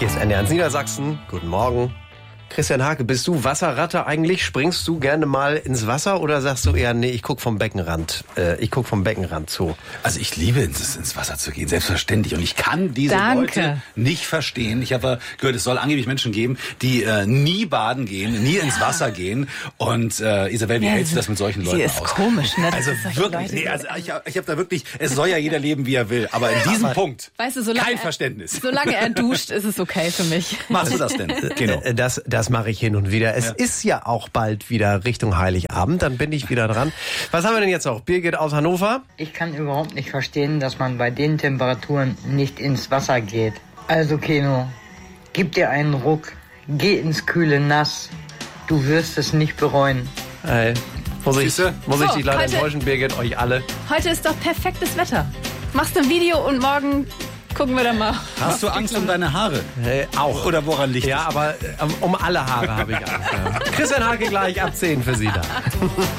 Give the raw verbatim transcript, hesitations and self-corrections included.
Hier ist N D R eins Niedersachsen. Guten Morgen. Christian Hake, bist du Wasserratte eigentlich? Springst du gerne mal ins Wasser oder sagst du eher, nee, ich guck vom Beckenrand, äh, ich guck vom Beckenrand zu? Also ich liebe ins, ins Wasser zu gehen, selbstverständlich. Und ich kann diese Danke. Leute nicht verstehen. Ich habe gehört, es soll angeblich Menschen geben, die äh, nie baden gehen, nie ins Wasser gehen. Und äh, Isabel, wie Ja, hältst du das mit solchen Leuten sie ist aus? komisch, ne? Also wirklich, nee, also ich, ich habe da wirklich, es soll ja jeder leben, wie er will. Aber in diesem Punkt, Weißt du, solange kein er, Verständnis. Solange er duscht, ist es okay für mich. Machst du das denn? Genau. Äh, Das, das mache ich hin und wieder. Es Ja. ist ja auch bald wieder Richtung Heiligabend, dann bin ich wieder dran. Was haben wir denn jetzt noch? Birgit aus Hannover? Ich kann überhaupt nicht verstehen, dass man bei den Temperaturen nicht ins Wasser geht. Also Keno, gib dir einen Ruck, geh ins kühle Nass. Du wirst es nicht bereuen. Äh, muss ich, Siehste? muss ich So, dich leider heute- enttäuschen, Birgit, euch alle. Heute ist doch perfektes Wetter. Machst ein Video und morgen gucken wir dann mal. Hast du Angst um deine Haare? Äh, auch. Oder woran liegt Ja, es? aber äh, um alle Haare habe ich Angst. Ja. Christian Hake gleich ab zehn für Sie da.